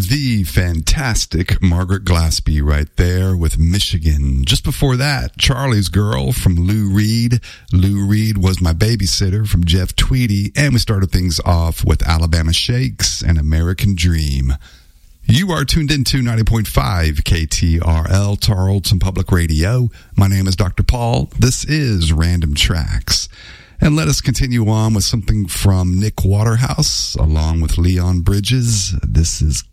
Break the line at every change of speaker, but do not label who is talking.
the fantastic Margaret Glaspie right there with Michigan. Just before that, Charlie's Girl from Lou Reed. Lou Reed was my babysitter from Jeff Tweedy. And we started things off with Alabama Shakes and American Dream. You are tuned into 90.5 KTRL, Tarleton Public Radio. My name is Dr. Paul. This is Random Tracks. And let us continue on with something from Nick Waterhouse along with Leon Bridges. This is